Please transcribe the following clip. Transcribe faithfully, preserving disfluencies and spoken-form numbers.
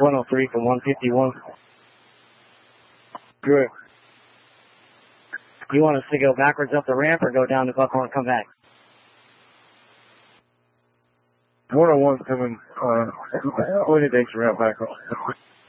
one oh three from one fifty-one. Good. You want us to go backwards up the ramp or go down to Buckhorn and come back? one oh one's coming, uh, when it takes around back up.